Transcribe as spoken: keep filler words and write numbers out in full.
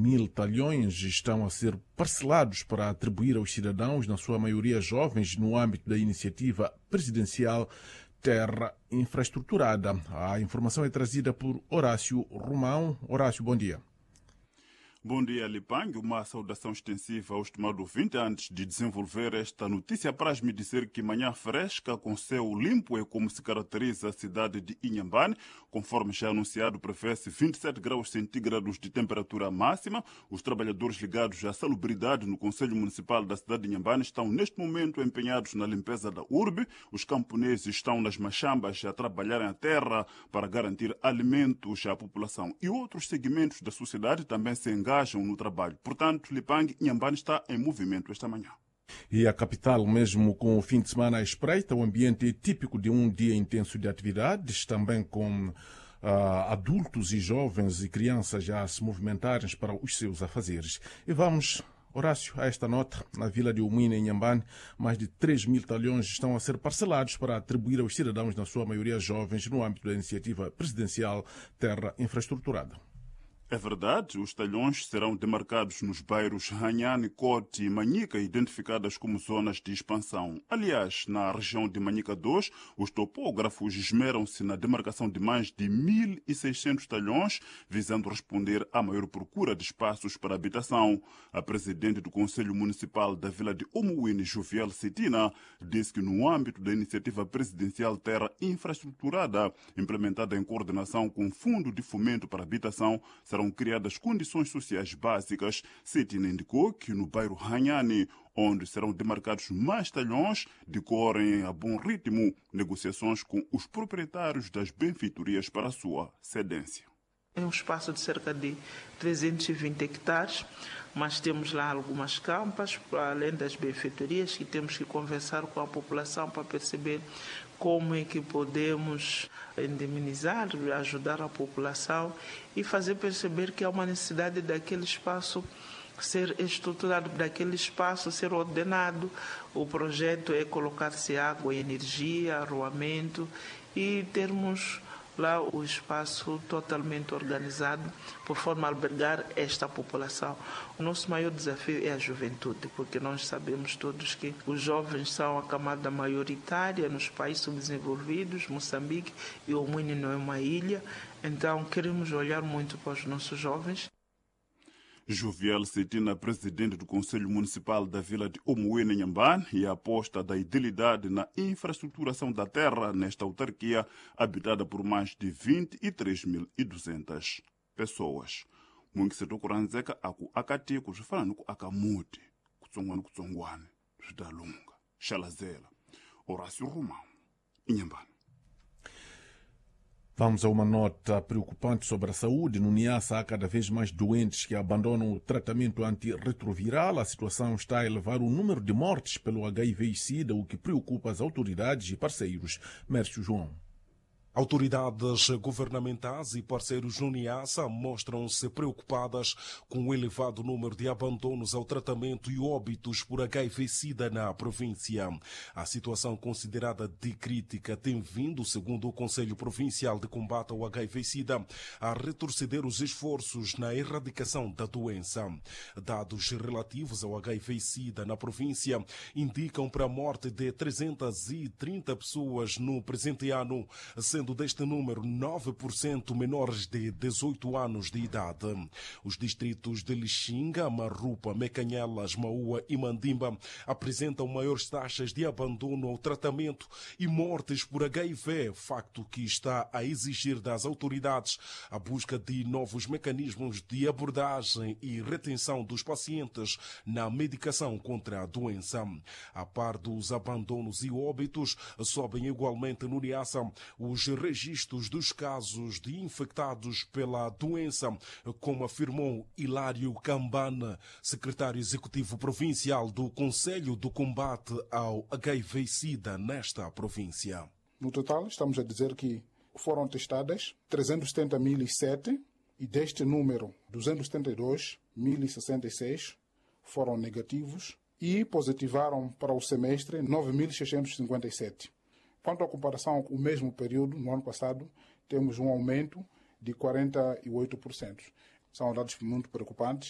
mil talhões estão a ser parcelados para atribuir aos cidadãos, na sua maioria jovens, no âmbito da iniciativa presidencial Terra Infraestruturada. A informação é trazida por Horácio Romão. Horácio, bom dia. Bom dia, Lipang. Uma saudação extensiva ao estimado ouvinte. Antes de desenvolver esta notícia, apraz-me dizer que manhã fresca, com céu limpo, é como se caracteriza a cidade de Inhambane. Conforme já anunciado, prevê-se vinte e sete graus centígrados de temperatura máxima. Os trabalhadores ligados à salubridade no Conselho Municipal da cidade de Inhambane estão, neste momento, empenhados na limpeza da urbe. Os camponeses estão nas machambas a trabalharem a terra para garantir alimentos à população. E outros segmentos da sociedade também se engajam no trabalho. Portanto, Lipang, Inhambane está em movimento esta manhã. E a capital, mesmo com o fim de semana à espreita, o ambiente é típico de um dia intenso de atividades, também com uh, adultos e jovens e crianças já a se movimentarem para os seus afazeres. E vamos, Horácio, a esta nota. Na vila de Umuina, em Inhambane, mais de três mil talhões estão a ser parcelados para atribuir aos cidadãos, na sua maioria jovens, no âmbito da iniciativa presidencial Terra Infraestruturada. É verdade, os talhões serão demarcados nos bairros Ranhane, Cote e Manica, identificadas como zonas de expansão. Aliás, na região de Manica dois, os topógrafos esmeram-se na demarcação de mais de mil e seiscentos talhões, visando responder à maior procura de espaços para habitação. A presidente do Conselho Municipal da Vila de Umuine, Joviel Cetina, disse que no âmbito da iniciativa presidencial Terra Infraestruturada, implementada em coordenação com o Fundo de Fomento para Habitação, serão criadas condições sociais básicas. Cetina indicou que no bairro Ranhane, onde serão demarcados mais talhões, decorrem a bom ritmo negociações com os proprietários das benfeitorias para a sua cedência. É um espaço de cerca de trezentos e vinte hectares, mas temos lá algumas campas, para além das benfeitorias, que temos que conversar com a população para perceber como é que podemos indemnizar, ajudar a população e fazer perceber que há uma necessidade daquele espaço ser estruturado, daquele espaço ser ordenado. O projeto é colocar-se água, energia, arruamento e termos lá o espaço totalmente organizado, por forma a albergar esta população. O nosso maior desafio é a juventude, porque nós sabemos todos que os jovens são a camada maioritária nos países subdesenvolvidos, Moçambique, e o Umuine não é uma ilha, então queremos olhar muito para os nossos jovens. Joviel Cetina, presidente do Conselho Municipal da Vila de Umuine, Inhambane, e a aposta da idilidade na infraestruturação da terra nesta autarquia, habitada por mais de vinte e três mil e duzentas pessoas. Mungiseto kuranzeka aku akati kuzvifana ku akamuti kutsongwana kutsongwane zvidalunga Shalazela. Horácio Romão, Inhambane. Vamos a uma nota preocupante sobre a saúde. No Niassa há cada vez mais doentes que abandonam o tratamento antirretroviral. A situação está a elevar o número de mortes pelo H I V e SIDA, o que preocupa as autoridades e parceiros. Mércio João. Autoridades governamentais e parceiros no Niassa mostram-se preocupadas com o elevado número de abandonos ao tratamento e óbitos por H I V SIDA na província. A situação considerada de crítica tem vindo, segundo o Conselho Provincial de Combate ao H I V SIDA, a retroceder os esforços na erradicação da doença. Dados relativos ao H I V SIDA na província indicam para a morte de trezentas e trinta pessoas no presente ano, sendo deste número nove por cento menores de dezoito anos de idade. Os distritos de Lixinga, Marrupa, Mecanhelas, Maua e Mandimba apresentam maiores taxas de abandono ao tratamento e mortes por H I V, facto que está a exigir das autoridades a busca de novos mecanismos de abordagem e retenção dos pacientes na medicação contra a doença. A par dos abandonos e óbitos, sobem igualmente no Niassa os registros dos casos de infectados pela doença, como afirmou Hilário Cambana, secretário executivo provincial do Conselho do Combate ao H I V SIDA nesta província. No total, estamos a dizer que foram testadas trezentos e setenta mil e sete e deste número, duzentos e setenta e dois mil e sessenta e seis foram negativos e positivaram para o semestre nove mil seiscentos e cinquenta e sete. Quanto à comparação com o mesmo período, no ano passado, temos um aumento de quarenta e oito por cento. São dados muito preocupantes